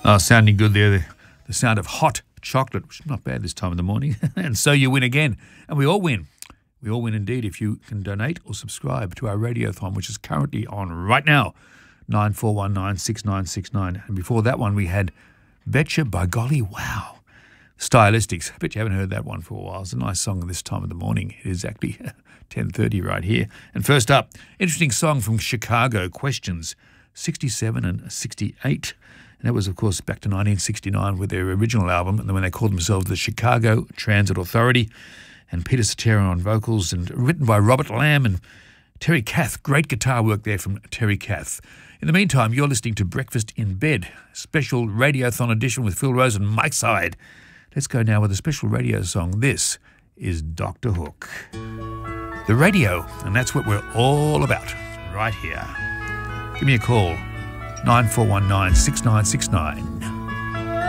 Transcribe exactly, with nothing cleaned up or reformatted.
Oh, sounding good there. The, the sound of hot chocolate, which is not bad this time of the morning. And so you win again. And we all win. We all win indeed if you can donate or subscribe to our Radiothon, which is currently on right now, nine four one nine, six nine six nine. And before that one, we had Betcha by Golly Wow. Stylistics. I bet you haven't heard that one for a while. It's a nice song this time of the morning. It is exactly ten thirty right here. And first up, interesting song from Chicago, Questions, sixty-seven and sixty-eight. And that was, of course, back to nineteen sixty-nine with their original album, and then when they called themselves the Chicago Transit Authority, and Peter Cetera on vocals, and written by Robert Lamb and Terry Kath. Great guitar work there from Terry Kath. In the meantime, you're listening to Breakfast in Bed, special Radiothon edition with Phil Rose and Mike Side. Let's go now with a special radio song. This is Doctor Hook. The radio, and that's what we're all about right here. Give me a call, nine four one nine, six nine six nine.